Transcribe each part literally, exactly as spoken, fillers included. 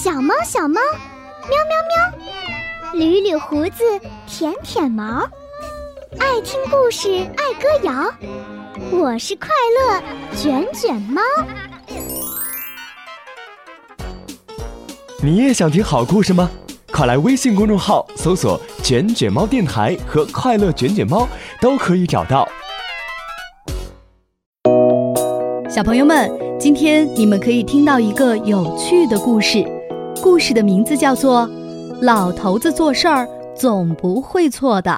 小猫小猫，喵喵喵，捋捋胡子，舔舔毛，爱听故事，爱歌谣，我是快乐卷卷猫。 你也想听好故事吗？快来微信公众号搜索卷卷猫电台和快乐卷卷猫，都可以找到。 小朋友们，今天你们可以听到一个有趣的故事，故事的名字叫做《老头子做事儿总不会错的》。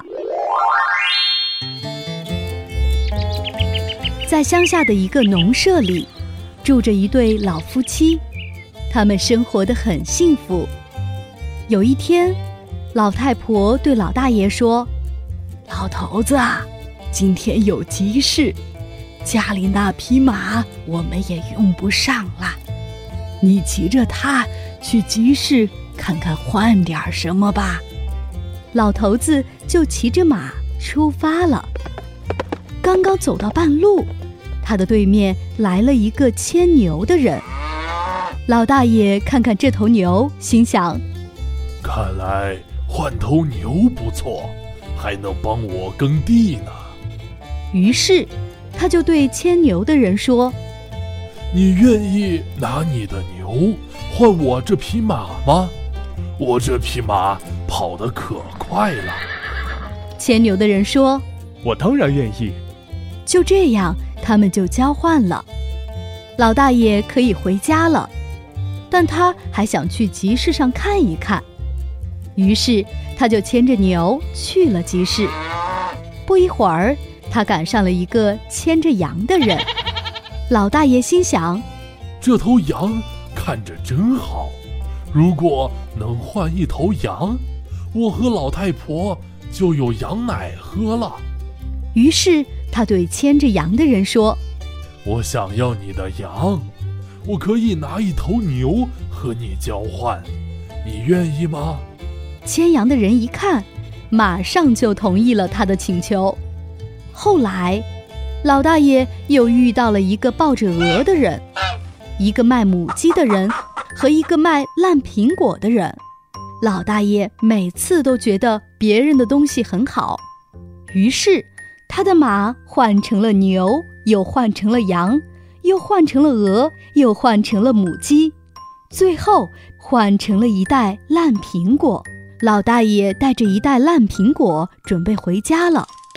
在乡下的一个农舍里，住着一对老夫妻，他们生活得很幸福。有一天，老太婆对老大爷说：老头子啊，今天有急事，家里那匹马我们也用不上了，你骑着它去集市看看换点什么吧。老头子就骑着马出发了。刚刚走到半路，他的对面来了一个牵牛的人。老大爷看看这头牛，心想， 看来换头牛不错，还能帮我耕地呢。 于是他就对牵牛的人说， 你愿意拿你的牛换我这匹马吗？我这匹马跑得可快了。 牵牛的人说， 我当然愿意。 就这样，他们就交换了。老大爷可以回家了，但他还想去集市上看一看，于是他就牵着牛去了集市。不一会儿，他赶上了一个牵着羊的人。老大爷心想， 这头羊看着真好，如果能换一头羊，我和老太婆就有羊奶喝了。 于是他对牵着羊的人说， 我想要你的羊，我可以拿一头牛和你交换，你愿意吗？ 牵羊的人一看，马上就同意了他的请求。后来，老大爷又遇到了一个抱着鹅的人，一个卖母鸡的人和一个卖烂苹果的人。老大爷每次都觉得别人的东西很好，于是他的马换成了牛，又换成了羊，又换成了鹅，又换成了母鸡，最后换成了一袋烂苹果。老大爷带着一袋烂苹果准备回家了。